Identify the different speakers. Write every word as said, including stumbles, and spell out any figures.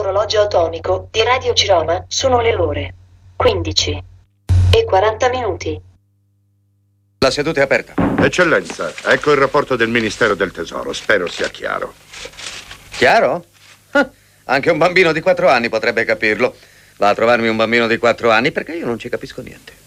Speaker 1: sull'orologio atomico di Radio Ciroma sono le ore quindici e quaranta minuti.
Speaker 2: La seduta è aperta.
Speaker 3: Eccellenza, ecco il rapporto del Ministero del Tesoro. Spero sia chiaro.
Speaker 2: Chiaro? Ah, anche un bambino di quattro anni potrebbe capirlo. Va a trovarmi un bambino di quattro anni perché io non ci capisco niente.